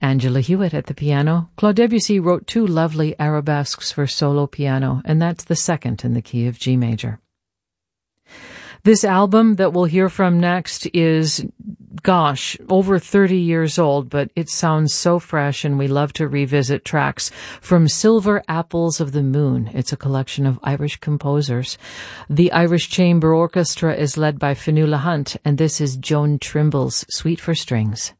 Angela Hewitt at the piano. Claude Debussy wrote 2 lovely arabesques for solo piano, and that's the second in the key of G major. This album that we'll hear from next is, over 30 years old, but it sounds so fresh, and we love to revisit tracks from Silver Apples of the Moon. It's a collection of Irish composers. The Irish Chamber Orchestra is led by Fionnuala Hunt, and this is Joan Trimble's Suite for Strings.